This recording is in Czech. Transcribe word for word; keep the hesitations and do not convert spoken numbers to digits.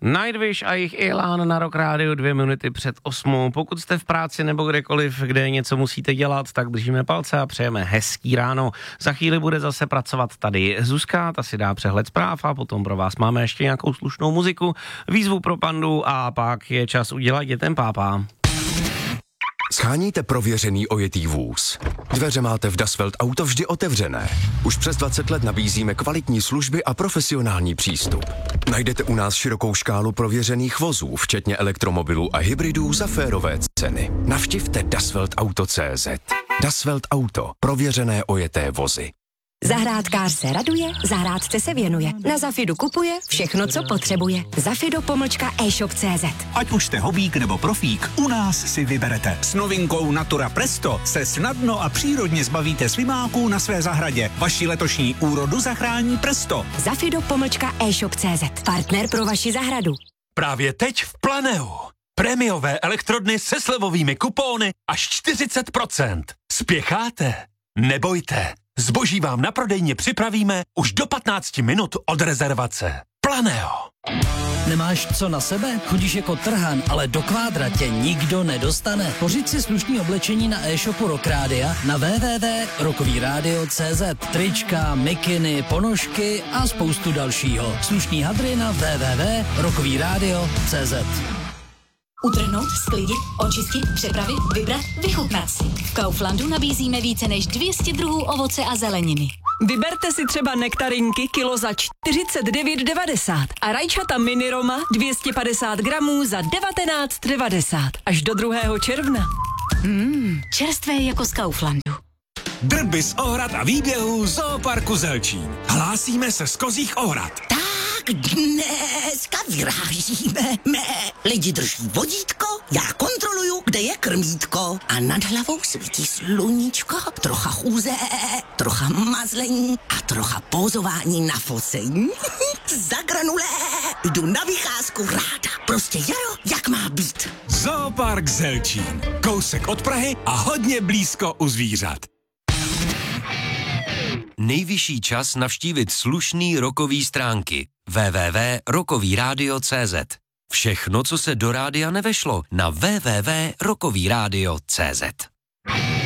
Nightwish a jejich Elán na Rock Radio dvě minuty před osmou. Pokud jste v práci nebo kdekoliv, kde něco musíte dělat, tak držíme palce a přejeme hezký ráno. Za chvíli bude zase pracovat tady Zuzka, ta si dá přehled zpráv a potom pro vás máme ještě nějakou slušnou muziku, výzvu pro pandu a pak je čas udělat dětem pápa. Sháníte prověřený ojetý vůz. Dveře máte v Das Welt Auto vždy otevřené. Už přes dvacet let nabízíme kvalitní služby a profesionální přístup. Najdete u nás širokou škálu prověřených vozů, včetně elektromobilů a hybridů za férové ceny. Navštivte dasweltauto tečka cé zet. Das Welt Auto. Prověřené ojeté vozy. Zahrádkář se raduje, zahrádce se věnuje. Na Zafidu kupuje všechno, co potřebuje. Zafido pomlčka e-shop tečka cé zet. Ať už jste hobík nebo profík, u nás si vyberete. S novinkou Natura Presto se snadno a přírodně zbavíte slimáků na své zahradě. Vaši letošní úrodu zachrání Presto. Zafido pomlčka e-shop tečka cé zet. Partner pro vaši zahradu. Právě teď v Planeu. Prémiové elektrodny se slevovými kupóny až čtyřicet procent. Spěcháte? Nebojte. Zboží vám na prodejně připravíme už do patnáct minut od rezervace. Planeo. Nemáš co na sebe? Chodíš jako trhan, ale do kvádra tě nikdo nedostane. Pořiď si slušný oblečení na e-shopu Rock Rádia na w w w tečka rockový rádio tečka cé zet. Trička, mikiny, ponožky a spoustu dalšího. Slušný hadry na w w w tečka rockový rádio tečka cé zet. Utrhnout, sklidit, očistit, přepravit, vybrat, vychutnat si. V Kauflandu nabízíme více než dvě stě druhů ovoce a zeleniny. Vyberte si třeba nektarinky kilo za čtyřicet devět devadesát a rajčata mini Roma dvě stě padesát gramů za devatenáct devadesát. Až do druhého června. Mmm, čerstvé jako z Kauflandu. Drby z Ohrad a výběhů Zooparku Zelčín. Hlásíme se z Kozích Ohrad. Tak dneska vyrážíme. Mé lidi drží vodítko, já kontroluju, kde je krmítko. A nad hlavou svítí sluníčko, trocha chůze, trocha mazlení a trocha pózování na focení. Za granulé jdu na vycházku ráda. Prostě jaro, jak má být. Zoopark Zelčín. Kousek od Prahy a hodně blízko u zvířat. Nejvyšší čas navštívit slušný rockový stránky. w w w tečka rockový rádio tečka cé zet. Všechno, co se do rádia nevešlo, na w w w tečka rockový rádio tečka cé zet.